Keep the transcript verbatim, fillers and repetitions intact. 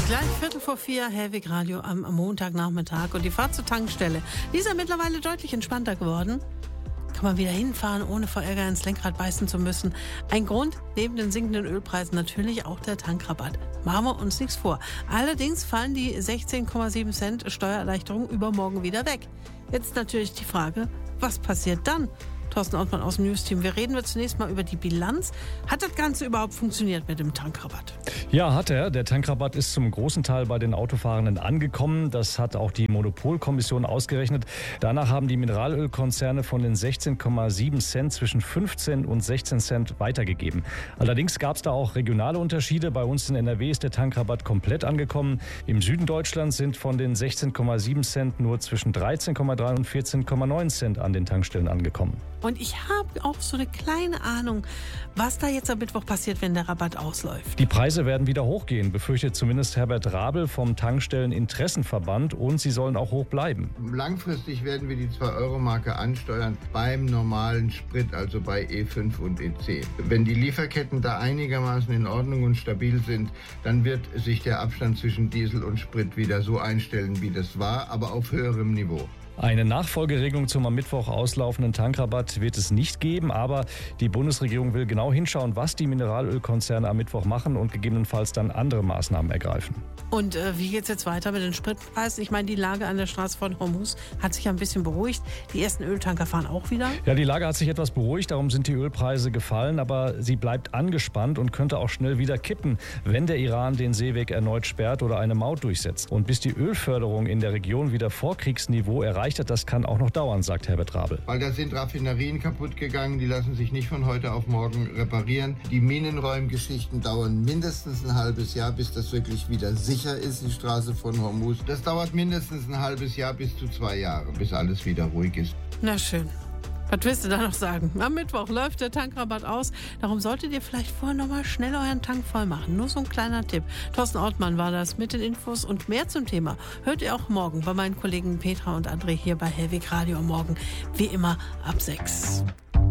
Gleich Viertel vor vier, Hellwig Radio am Montagnachmittag. Und die Fahrt zur Tankstelle, die ist ja mittlerweile deutlich entspannter geworden. Kann man wieder hinfahren, ohne vor Ärger ins Lenkrad beißen zu müssen. Ein Grund, neben den sinkenden Ölpreisen natürlich auch der Tankrabatt. Machen wir uns nichts vor. Allerdings fallen die sechzehn Komma sieben Cent Steuererleichterung übermorgen wieder weg. Jetzt natürlich die Frage, was passiert dann? Thorsten Ortmann aus dem News-Team. Wir reden jetzt zunächst mal über die Bilanz. Hat das Ganze überhaupt funktioniert mit dem Tankrabatt? Ja, hat er. Der Tankrabatt ist zum großen Teil bei den Autofahrenden angekommen. Das hat auch die Monopolkommission ausgerechnet. Danach haben die Mineralölkonzerne von den sechzehn Komma sieben Cent zwischen fünfzehn und sechzehn Cent weitergegeben. Allerdings gab es da auch regionale Unterschiede. Bei uns in N R W ist der Tankrabatt komplett angekommen. Im Süden Deutschlands sind von den sechzehn Komma sieben Cent nur zwischen dreizehn Komma drei und vierzehn Komma neun Cent an den Tankstellen angekommen. Und ich habe auch so eine kleine Ahnung, was da jetzt am Mittwoch passiert, wenn der Rabatt ausläuft. Die Preise werden wieder hochgehen, befürchtet zumindest Herbert Rabel vom Tankstelleninteressenverband, und sie sollen auch hoch bleiben. Langfristig werden wir die zwei Euro Marke ansteuern beim normalen Sprit, also bei E fünf und E zehn. Wenn die Lieferketten da einigermaßen in Ordnung und stabil sind, dann wird sich der Abstand zwischen Diesel und Sprit wieder so einstellen, wie das war, aber auf höherem Niveau. Eine Nachfolgeregelung zum am Mittwoch auslaufenden Tankrabatt wird es nicht geben, aber die Bundesregierung will genau hinschauen, was die Mineralölkonzerne am Mittwoch machen und gegebenenfalls dann andere Maßnahmen ergreifen. Und äh, wie geht es jetzt weiter mit den Spritpreisen? Ich meine, die Lage an der Straße von Hormuz hat sich ja ein bisschen beruhigt. Die ersten Öltanker fahren auch wieder. Ja, die Lage hat sich etwas beruhigt, darum sind die Ölpreise gefallen, aber sie bleibt angespannt und könnte auch schnell wieder kippen, wenn der Iran den Seeweg erneut sperrt oder eine Maut durchsetzt. Und bis die Ölförderung in der Region wieder Vorkriegsniveau erreicht hat, das kann auch noch dauern, sagt Herbert Rabel. Weil da sind Raffinerien kaputt gegangen, die lassen sich nicht von heute auf morgen reparieren. Die Minenräumgeschichten dauern mindestens ein halbes Jahr, bis das wirklich wieder sicher ist, die Straße von Hormuz. Das dauert mindestens ein halbes Jahr bis zu zwei Jahre, bis alles wieder ruhig ist. Na schön. Was willst du da noch sagen? Am Mittwoch läuft der Tankrabatt aus. Darum solltet ihr vielleicht vorher nochmal schnell euren Tank voll machen. Nur so ein kleiner Tipp. Thorsten Ortmann war das mit den Infos und mehr zum Thema. Hört ihr auch morgen bei meinen Kollegen Petra und André hier bei Hellwig Radio am Morgen. Wie immer ab sechs.